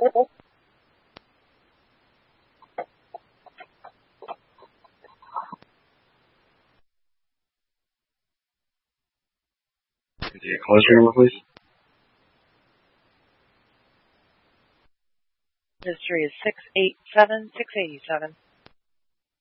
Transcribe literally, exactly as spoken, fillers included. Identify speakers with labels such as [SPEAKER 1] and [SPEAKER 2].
[SPEAKER 1] Could you close your number, please?
[SPEAKER 2] History is six eight seven six eight seven.